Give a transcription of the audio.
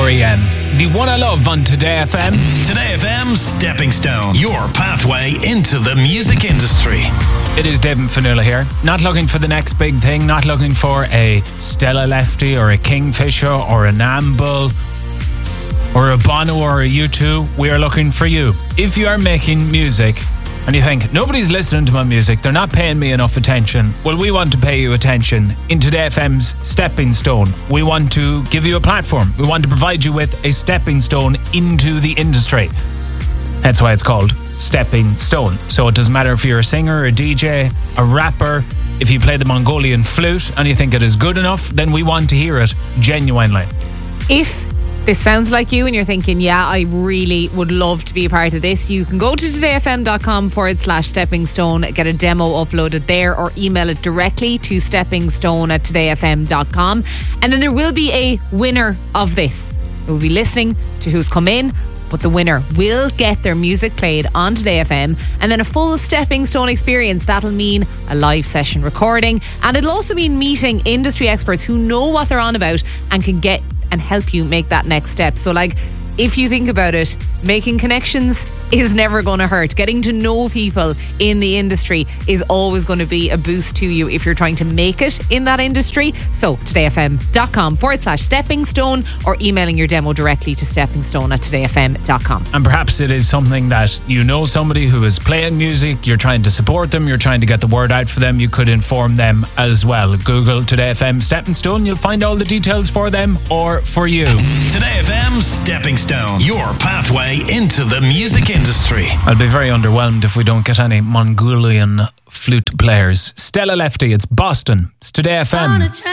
4am. The one I love on Today FM. Today FM's Stepping Stone, your pathway into the music industry. It is David Fanula here. Not looking for the next big thing, not looking for a Stella Lefty or a Kingfisher or an Amble or a Bono or a U2. We are looking for you. If you are making music and you think, nobody's listening to my music, they're not paying me enough attention, well, we want to pay you attention. In Today FM's Stepping Stone, we want to give you a platform. We want to provide you with a stepping stone into the industry. That's why it's called Stepping Stone. So it doesn't matter if you're a singer, a DJ, a rapper. If you play the Mongolian flute and you think it is good enough, then we want to hear it genuinely. If this sounds like you and you're thinking, yeah, I really would love to be a part of this, you can go to todayfm.com/stepping stone, get a demo uploaded there, or email it directly to steppingstone@todayfm.com. And then there will be a winner of this. We'll be listening to who's come in, but the winner will get their music played on Today FM, and then a full Stepping Stone experience. That'll mean a live session recording, and it'll also mean meeting industry experts who know what they're on about and can get and help you make that next step. So, like, if you think about it, making connections is never going to hurt. Getting to know people in the industry is always going to be a boost to you if you're trying to make it in that industry. So todayfm.com/stepping stone, or emailing your demo directly to steppingstone@todayfm.com. And perhaps it is something that you know somebody who is playing music, you're trying to support them, you're trying to get the word out for them, you could inform them as well. Google Today FM Stepping Stone, you'll find all the details for them or for you. Today FM Stepping Stone, your pathway into the music industry. I'll be very underwhelmed if we don't get any Mongolian flute players. Stella Lefty, it's Boston. It's Today FM.